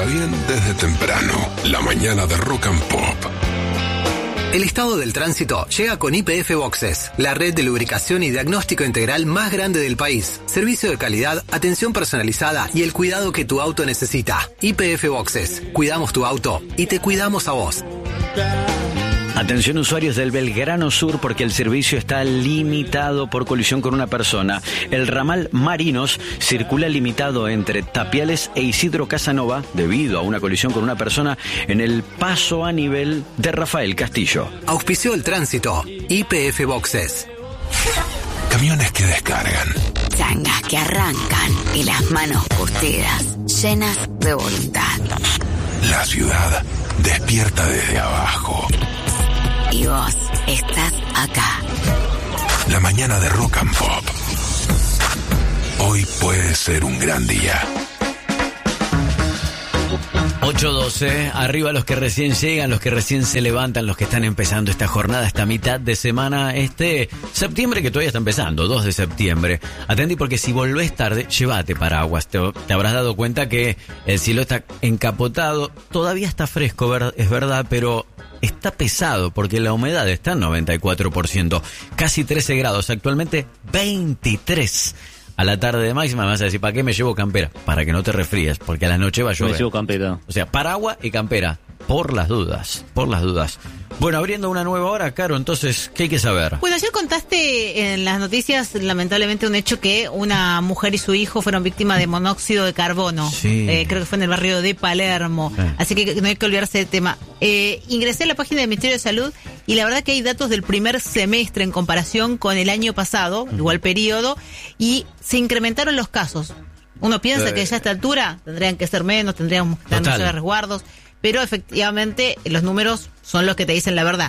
bien desde temprano. La mañana de Rock and Pop. El estado del tránsito llega con YPF Boxes, la red de lubricación y diagnóstico integral más grande del país. Servicio de calidad, atención personalizada y el cuidado que tu auto necesita. YPF Boxes. Cuidamos tu auto y te cuidamos a vos. Atención usuarios del Belgrano Sur, porque el servicio está limitado por colisión con una persona. El ramal Marinos circula limitado entre Tapiales e Isidro Casanova debido a una colisión con una persona en el paso a nivel de Rafael Castillo. Auspició el tránsito. YPF Boxes. Camiones que descargan. Changas que arrancan y las manos posteras, llenas de voluntad. La ciudad despierta desde abajo. Y vos estás acá. La mañana de Rock and Pop. Hoy puede ser un gran día. 8:12, arriba los que recién llegan, los que recién se levantan, los que están empezando esta jornada, esta mitad de semana, este septiembre que todavía está empezando, 2 de septiembre. Atendí porque si volvés tarde, llévate paraguas. Te habrás dado cuenta que el cielo está encapotado, todavía está fresco, es verdad, pero está pesado porque la humedad está en 94%, casi 13 grados, actualmente 23. A la tarde de máxima me vas a decir, ¿para qué me llevo campera? Para que no te resfríes, porque a la noche va a llover. Me llevo campera. O sea, paraguas y campera, por las dudas. Bueno, abriendo una nueva hora, Caro, entonces, ¿qué hay que saber? Bueno, ayer contaste en las noticias, lamentablemente, un hecho que una mujer y su hijo fueron víctimas de monóxido de carbono. Sí. Creo que fue en el barrio de Palermo. Sí. Así que no hay que olvidarse del tema. Ingresé a la página del Ministerio de Salud y la verdad que hay datos del primer semestre en comparación con el año pasado, igual periodo, y se incrementaron los casos. Uno piensa que ya a esta altura tendrían que ser menos, tendríamos que estar en de resguardos, pero efectivamente los números son los que te dicen la verdad.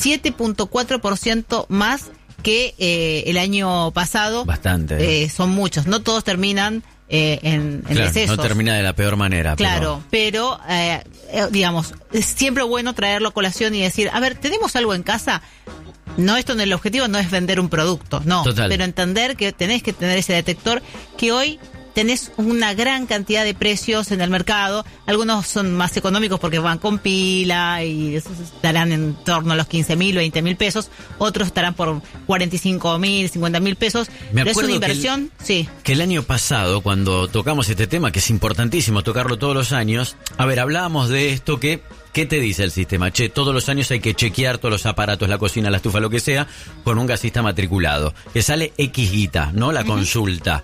7.4% más que el año pasado. Bastante. Son muchos, no todos terminan en decesos. No termina de la peor manera. Claro, pero digamos, es siempre bueno traerlo a colación y decir, a ver, ¿tenemos algo en casa? No, el objetivo no es vender un producto, no. Total. Pero entender que tenés que tener ese detector, que hoy tenés una gran cantidad de precios en el mercado. Algunos son más económicos porque van con pila y estarán en torno a los 15.000 o 20.000 pesos. Otros estarán por 45.000, 50.000 pesos. Pero es una inversión, que el año pasado, cuando tocamos este tema, que es importantísimo tocarlo todos los años, a ver, hablábamos de esto ¿qué te dice el sistema? Todos los años hay que chequear todos los aparatos, la cocina, la estufa, lo que sea, con un gasista matriculado. Que sale X guita, ¿no? La consulta.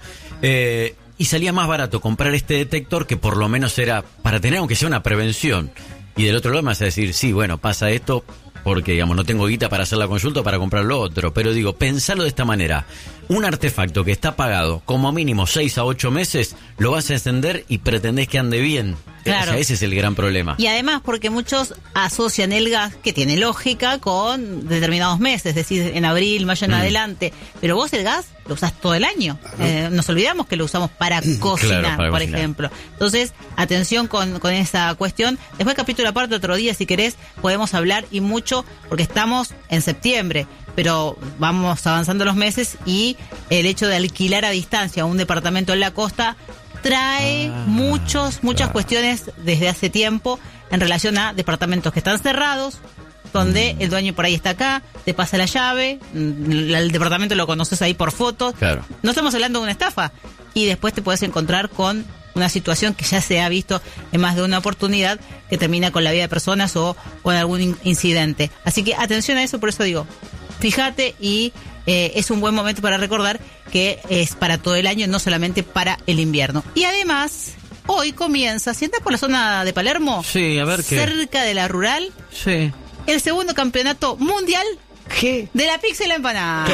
Y salía más barato comprar este detector, que por lo menos era para tener aunque sea una prevención. Y del otro lado me vas a decir, sí, bueno, pasa esto porque, digamos, no tengo guita para hacer la consulta o para comprar lo otro. Pero digo, pensarlo de esta manera. Un artefacto que está pagado como mínimo 6 a 8 meses, lo vas a encender y pretendés que ande bien. Claro. O sea, ese es el gran problema. Y además porque muchos asocian el gas, que tiene lógica, con determinados meses, es decir, en abril, mayo en adelante. Pero vos el gas lo usás todo el año. Nos olvidamos que lo usamos para cocinar, claro, para por cocinar. ejemplo. Entonces, atención con esa cuestión. Después capítulo aparte, otro día, si querés, podemos hablar y mucho, porque estamos en septiembre, pero vamos avanzando los meses y el hecho de alquilar a distancia un departamento en la costa trae muchas cuestiones desde hace tiempo en relación a departamentos que están cerrados, donde el dueño por ahí está acá, te pasa la llave, el departamento lo conoces ahí por fotos. Claro. No estamos hablando de una estafa. Y después te puedes encontrar con una situación que ya se ha visto en más de una oportunidad, que termina con la vida de personas o con algún incidente. Así que atención a eso, por eso digo, fíjate y es un buen momento para recordar que es para todo el año, no solamente para el invierno. Y además, hoy comienza, si andas por la zona de Palermo, sí, a ver qué. Cerca de la rural, Sí. el segundo campeonato mundial ¿Qué? de la pizza y la empanada.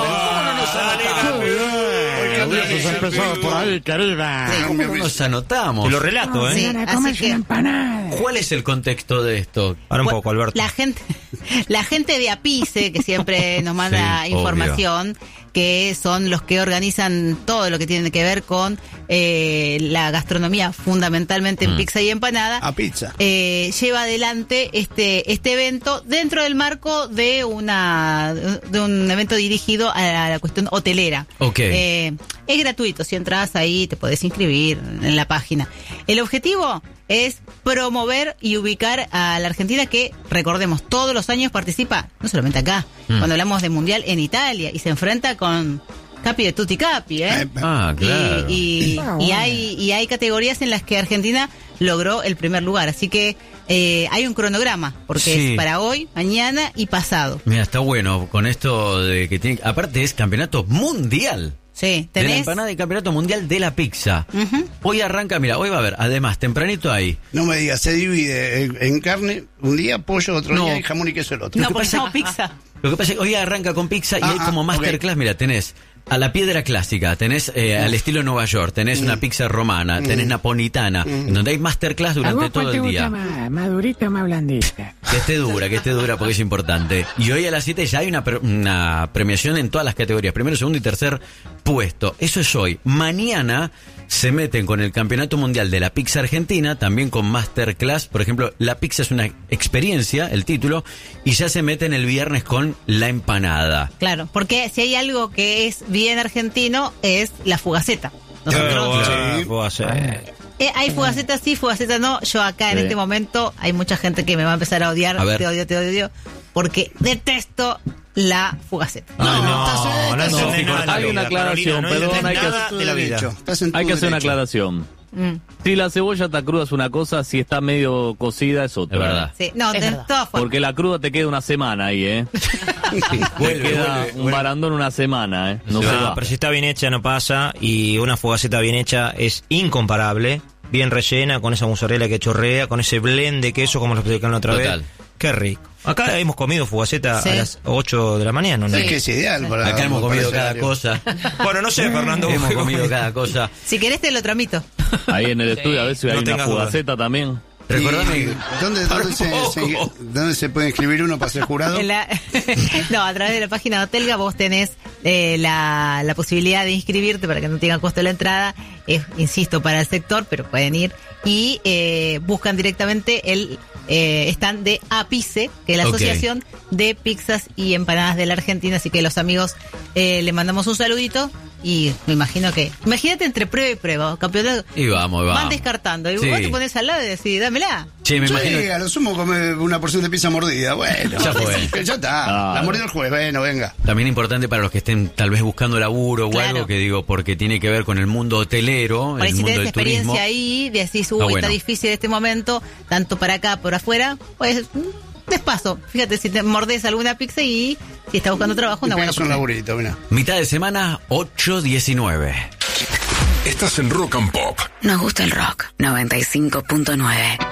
Eso empezó por ahí, querida. ¿Cómo no nos anotamos? Te lo relato, Sí, así que ¿Cuál es el contexto de esto? Ahora un poco, Alberto. la gente de APICE, que siempre nos manda Sí, información, que son los que organizan todo lo que tiene que ver con la gastronomía, fundamentalmente en pizza y empanada. A pizza. Lleva adelante este evento dentro del marco de un evento dirigido a la cuestión hotelera. Ok. Es gratuito, si entras ahí te podés inscribir en la página. El objetivo es promover y ubicar a la Argentina, que, recordemos, todos los años participa, no solamente acá, cuando hablamos de Mundial, en Italia, y se enfrenta con Capi de Tutti Capi, ¿eh? Claro. Y hay categorías en las que Argentina logró el primer lugar, así que hay un cronograma, porque es para hoy, mañana y pasado. Mira, está bueno con esto de que tiene... Aparte es campeonato mundial. Sí, De la tenés... empanada y campeonato mundial de la pizza. Ujú. Hoy arranca, mira, hoy va a haber, además, tempranito ahí. No me digas, se divide en carne un día, pollo otro día y jamón y queso el otro. No, porque somos pizza. Lo que pasa es que hoy arranca con pizza y hay como masterclass, mira, tenés a la piedra clásica, tenés al estilo Nueva York, tenés una pizza romana, tenés napolitana, en donde hay masterclass durante todo el día. Más durita, más blandita. Que esté dura porque es importante. Y hoy a las 7 ya hay una premiación en todas las categorías, primero, segundo y tercer puesto. Eso es hoy. Mañana se meten con el Campeonato Mundial de la Pizza Argentina, también con masterclass. Por ejemplo, la pizza es una experiencia, el título, y ya se meten el viernes con la empanada. Claro, porque si hay algo que es bien argentino, es la fugaceta. Nosotros... hay fugaceta sí, fugaceta no. Yo acá en este momento hay mucha gente que me va a empezar a odiar. Te odio, porque detesto la fugaceta. Hay una aclaración, perdón, hay que hacer una aclaración. Si la cebolla está cruda es una cosa, si está medio cocida es otra. Es verdad. Sí, no, de todas formas. Porque la cruda te queda una semana ahí, ¿eh? Te queda un barandón una semana, ¿eh? No se va. Pero si está bien hecha no pasa, y una fugaceta bien hecha es incomparable, bien rellena, con esa mozzarella que chorrea, con ese blend de queso como lo explicaron la otra vez. Qué rico. Acá hemos comido fugaceta a las 8 de la mañana, ¿no? Es que es ideal para... Acá hemos comido cada cosa. Bueno, no sé, Fernando. Hemos comido cada cosa. Si querés te lo tramito. Ahí en el estudio a ver si hay una fugaceta también. Recordame. ¿Dónde se puede inscribir uno para ser jurado? No, a través de la página de Hotelga vos tenés la posibilidad de inscribirte para que no tenga costo la entrada. Es, insisto, para el sector, pero pueden ir y buscan directamente el stand de APICE, que es la Asociación de Pizzas y Empanadas de la Argentina. Así que los amigos le mandamos un saludito. Y me imagino que... Imagínate entre prueba y prueba, campeonato. Y vamos. Van descartando. Y vos te pones al lado y decís, dámela. Sí, me imagino. A lo sumo come una porción de pizza mordida. Bueno, ya fue. Ya está. La mordió el jueves. Bueno, venga. También importante para los que estén tal vez buscando laburo o algo, que digo, porque tiene que ver con el mundo hotelero, el mundo del turismo. Si tenés experiencia ahí, decís, está difícil este momento, tanto para acá, por afuera, pues... Despacio, fíjate si te mordés alguna pizza y si estás buscando trabajo, una buena un laburito, mira. Mitad de semana, 8:19. Estás en Rock and Pop. Nos gusta el rock, 95.9.